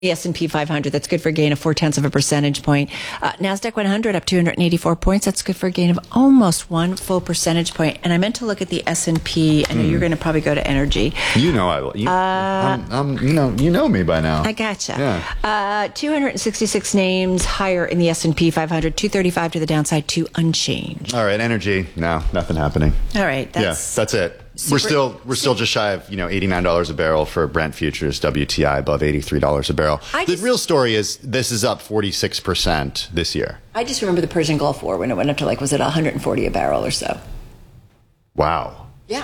The S&P 500, that's good for a gain of 0.4 of a percentage point. NASDAQ 100 up 284 points. That's good for a gain of almost 1 full percentage point. And I meant to look at the S&P. I know you're going to probably go to energy. You know, you know me by now. I gotcha. Yeah. 266 names higher in the S&P 500, 235 to the downside, 2 unchanged. All right, energy. No, nothing happening. All right. That's it. We're still just shy of $89 a barrel for Brent futures, WTI above $83 a barrel. The real story is this is up 46% this year. I just remember the Persian Gulf War when it went up to was it 140 a barrel or so? Wow. Yeah.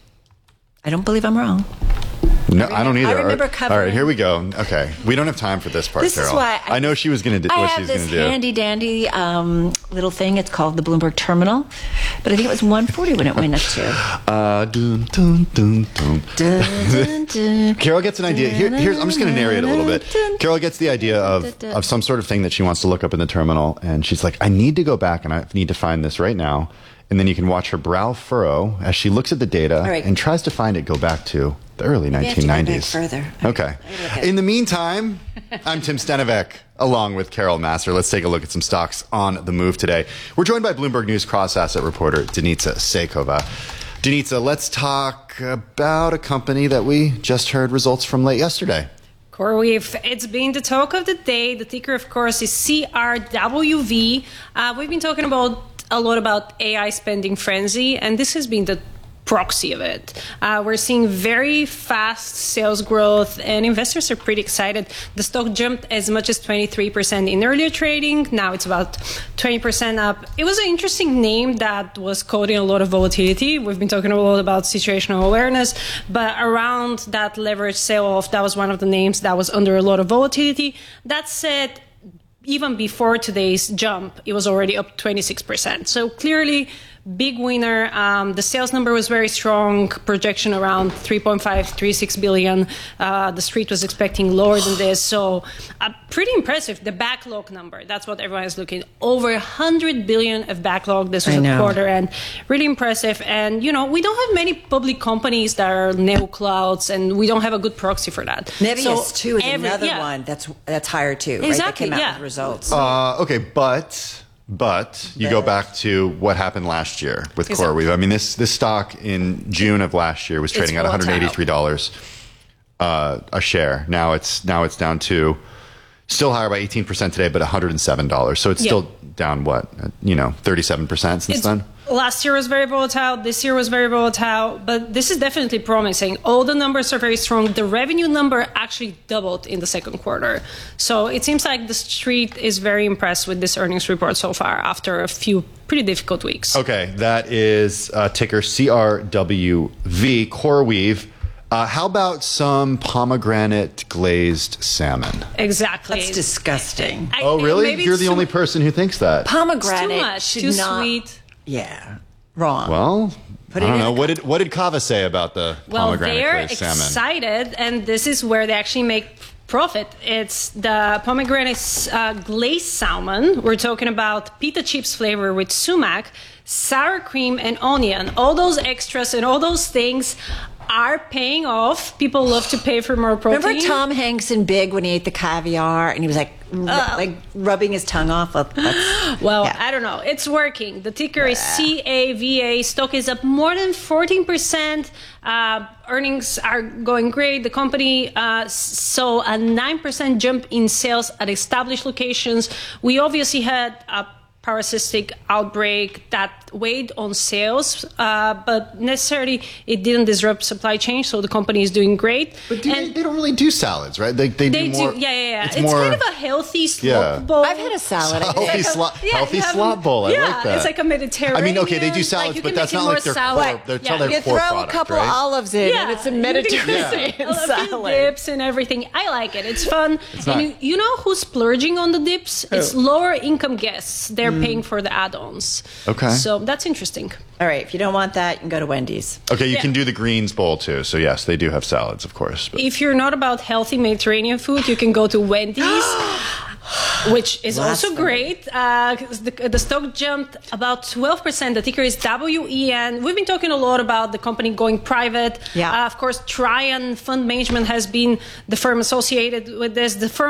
I don't believe I'm wrong. No, I don't either. I remember covering. All right, here we go. Okay, we don't have time for this part, This Carol. is why I know she was going to do what she was going to do. I have this handy-dandy little thing. It's called the Bloomberg Terminal. But I think it was 140 when it went up to. Dun, dun, dun, dun. Dun, dun, Carol gets an idea. Here's I'm just going to narrate a little bit. Carol gets the idea of some sort of thing that she wants to look up in the terminal, and she's like, I need to go back and I need to find this right now. And then you can watch her brow furrow as she looks at the data and tries to find it go back to the early 1990s. Further. Okay. In the meantime, I'm Tim Stenovec, along with Carol Massar. Let's take a look at some stocks on the move today. We're joined by Bloomberg News cross-asset reporter Danica Sekova. Danica, let's talk about a company that we just heard results from late yesterday. CoreWeave, it's been the talk of the day. The ticker, of course, is CRWV. We've been talking a lot about AI spending frenzy, and this has been the proxy of it. We're seeing very fast sales growth, and investors are pretty excited. The stock jumped as much as 23% in earlier trading. Now it's about 20% up. It was an interesting name that was causing a lot of volatility. We've been talking a lot about situational awareness, but around that leverage sell-off, that was one of the names that was under a lot of volatility. That said, even before today's jump, it was already up 26%. So clearly, big winner. The sales number was very strong, projection around 3.536 billion. The street was expecting lower than this. So pretty impressive. The backlog number, that's what everyone is looking. Over 100 billion of backlog. This was a quarter end. Really impressive. And, we don't have many public companies that are neo-clouds, and we don't have a good proxy for that. Nebius, too, is another one that's higher, too. Exactly, right? That came out with results. Okay, But you go back to what happened last year with CoreWeave. I mean, this stock in June of last year was trading at $183 a share. Now it's down to still higher by 18% today, but $107. So it's still down 37% since then. Last year was very volatile. This year was very volatile, but this is definitely promising. All the numbers are very strong. The revenue number actually doubled in the second quarter. So it seems like the street is very impressed with this earnings report so far after a few pretty difficult weeks. Okay, that is ticker CRWV, CoreWeave. How about some pomegranate glazed salmon? Exactly. That's disgusting. Oh, really? You're the only person who thinks that. Pomegranate too much, too sweet. Yeah, wrong. Well, I don't know. What did Kava say about the pomegranate glazed salmon? Well, they're excited, and this is where they actually make profit. It's the pomegranate glazed salmon. We're talking about pita chips flavor with sumac, sour cream, and onion. All those extras and all those things are paying off. People love to pay for more protein. Remember Tom Hanks in Big when he ate the caviar and he was like rubbing his tongue off? I don't know. It's working. The ticker is CAVA. Stock is up more than 14%. Earnings are going great. The company saw a 9% jump in sales at established locations. We obviously had a parasitic outbreak that weighed on sales, but necessarily it didn't disrupt supply chain, so the company is doing great. But they don't really do salads, right? They do more. Yeah. It's kind of a healthy slop bowl. I've had a salad. Healthy slop bowl. I like that. It's like a Mediterranean. I mean, okay, they do salads, but that's not like their core. They're their you core throw product, a couple right? olives in, and it's a Mediterranean salad. A few dips and everything. I like it. It's fun. And you know who's splurging on the dips? It's lower income guests. They're paying for the add-ons. Okay. So that's interesting. All right, if you don't want that, you can go to Wendy's. Okay, you can do the greens bowl too. So yes, they do have salads, of course. But. If you're not about healthy Mediterranean food, you can go to Wendy's. which is also great. The stock jumped about 12%. The ticker is WEN. We've been talking a lot about the company going private. Yeah. Of course, Trian Fund Management has been the firm associated with this. The firm